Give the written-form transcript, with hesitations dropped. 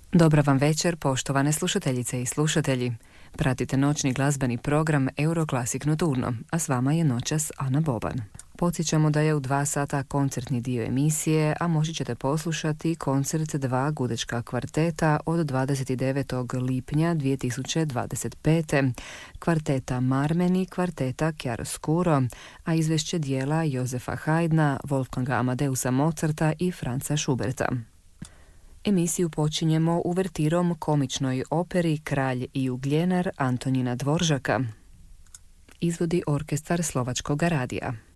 Dobra vam večer, poštovane slušateljice i slušatelji. Pratite noćni glazbeni program Euroclassic Nocturno, a s vama je noćas Ana Boban. Podsjećamo da je u 2 sata koncertni dio emisije, a moći ćete poslušati koncert 2 gudečka kvarteta od 29. lipnja 2025. Kvarteta Marmeni, kvarteta Chiaroscuro, a izvešće dijela Josefa Haydna, Wolfganga Amadeusa Mozarta i Franza Schuberta. Emisiju počinjemo uvertirom komičnoj operi Kralj i ugljenar Antonina Dvoržaka. Izvodi orkestar Slovačkog radija.